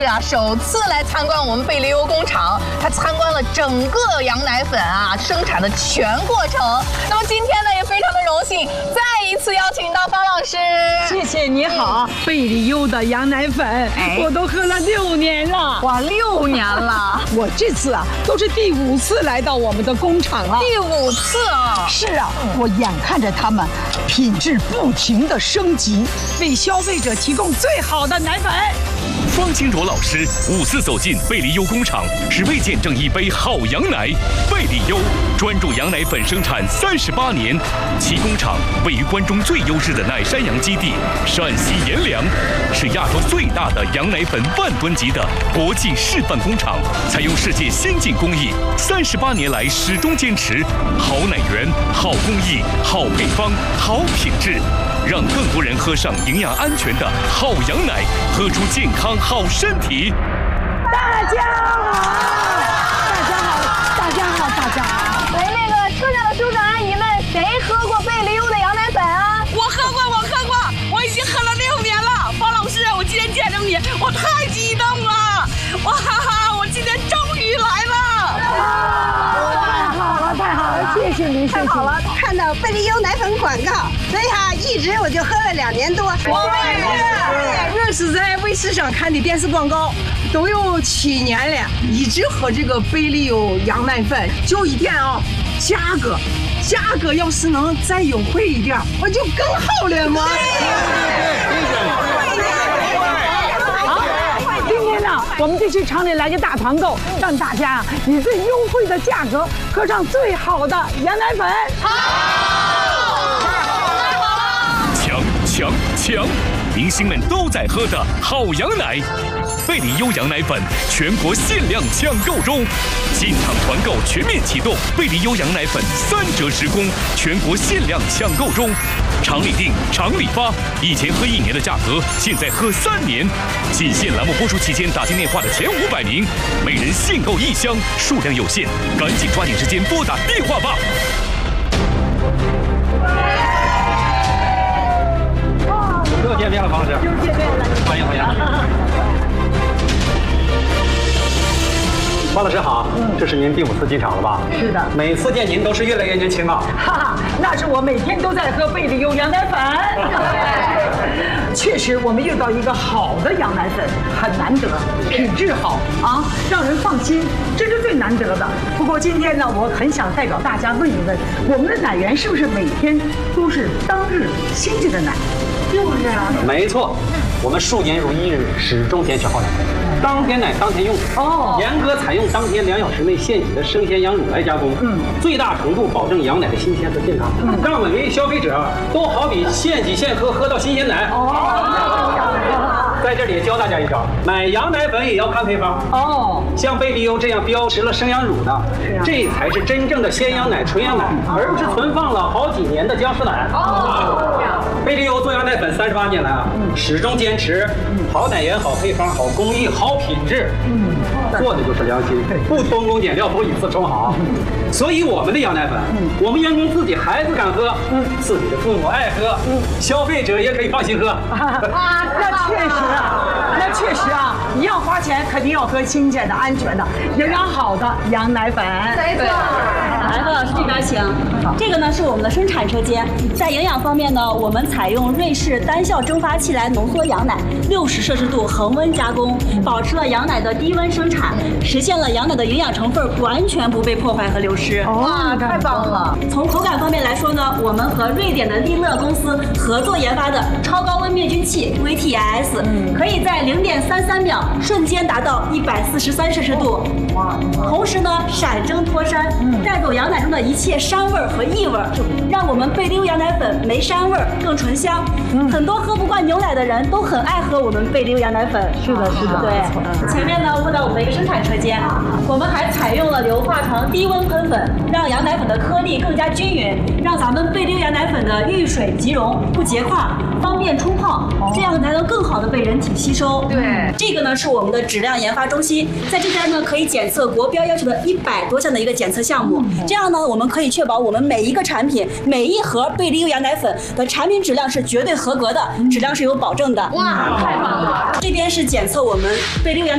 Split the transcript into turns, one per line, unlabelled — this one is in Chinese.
首次来参观我们贝利优工厂，他参观了整个羊奶粉生产的全过程。那么今天呢，也非常的荣幸，再一次邀请到方老师。
谢谢，你好。贝利优的羊奶粉，我都喝了6年了。
哇，6年了！
我这次都是第5次来到我们的工厂了。
第5次啊！
是啊，我眼看着他们品质不停的升级，为消费者提供最好的奶粉。
方清卓老师5次走进贝利优工厂，是为见证一杯好羊奶。贝利优专注羊奶粉生产38年，其工厂位于关中最优质的奶山羊基地陕西阎良，是亚洲最大的羊奶粉10000吨级的国际示范工厂，采用世界先进工艺，38年来始终坚持好奶源、好工艺、好配方、好品质，让更多人喝上营养安全的好羊奶，喝出健康好身体。
大家好，大家好，大家好，大家好。
喂，那个车上的叔叔阿姨们，谁喝过贝利优的羊奶粉啊？
我喝过，我已经喝了6年了。方老师，我今天见着你，我太激动了！哇哈哈，我今天终于来了！
太好了，谢谢您，
太好了！看到贝利优奶粉广告，所以一直我就喝了2年多。
我也是在卫视上看的电视广告，都有7年了，一直喝这个贝利优羊奶粉。就一点价格要是能再优惠一点，我就更好了嘛。今天呢，我们这期厂里来个大团购，让大家以最优惠的价格喝上最好的羊奶粉。
抢！明星们都在喝的好羊奶，贝利优羊奶粉全国限量抢购中，进场团购全面启动，贝利优羊奶粉3折10供，全国限量抢购中，厂里订，厂里发，以前喝1年的价格，现在喝3年。仅限栏目播出期间打进电话的前500名，每人限购1箱，数量有限，赶紧抓紧时间拨打电话吧。
又见面了，方老师。
又见面了，
欢迎。方老师好，这是您第5次进厂了吧？
是的。
每次见您都是越来越年轻啊。
哈哈，那是我每天都在喝贝利优羊奶粉。确实，我们遇到一个好的羊奶粉很难得，品质好让人放心，这是最难得的。不过今天呢，我很想代表大家问一问，我们的奶源是不是每天都是当日新鲜的奶？就是啊。
没错，我们数年如一日，始终坚持好奶，当天奶当天用。严格采用当天2小时内现挤的生鲜羊乳来加工，最大程度保证羊奶的新鲜和健康，让每位消费者都好比现挤现喝，喝到新鲜奶。在这里教大家一招，买羊奶粉也要看配方。像贝利优这样标识了生羊乳的，这才是真正的鲜羊奶、纯羊奶，而不是存放了好几年的僵尸奶。贝利优做羊奶粉38年来始终坚持好奶源、好配方、好工艺、好品质，做的就是良心，不偷工减料，不以次充好。所以我们的羊奶粉，我们员工自己孩子敢喝，自己的父母爱喝，消费者也可以放心喝。
那确实你要花钱，肯定要喝新鲜的、安全的、营养好的羊奶粉。
没错。
来，方老师这边请。这个呢是我们的生产车间，在营养方面呢，我们采用瑞士单效蒸发器来浓缩羊奶，60摄氏度恒温加工，保持了羊奶的低温生产，实现了羊奶的营养成分完全不被破坏和流失。
哇，太棒了！
从口感方面来说呢，我们和瑞典的利乐公司合作研发的超高温灭菌器 VTS，可以在0.33秒瞬间达到143摄氏度。同时呢，闪蒸脱膻，带走羊奶中的一切膻味和异味，让我们贝利优羊奶粉没膻味更醇香。很多喝不惯牛奶的人都很爱喝我们贝利优羊奶粉。
是的。
对，前面呢问到我们的一个生产车间，我们还采用了硫化床低温喷粉，让羊奶粉的颗粒更加均匀，让咱们贝利优羊奶粉的遇水即溶，不结块，方便冲泡，这样才能更好的被人体吸收。
对，
这个呢是我们的质量研发中心，在这边呢可以检测国标要求的100多项的一个检测项目，这样呢我们可以确保我们每一个产品、每一盒贝利优羊奶粉的产品质量是绝对合格的，质量是有保证的。
哇，太棒了！
这边是检测我们贝利优羊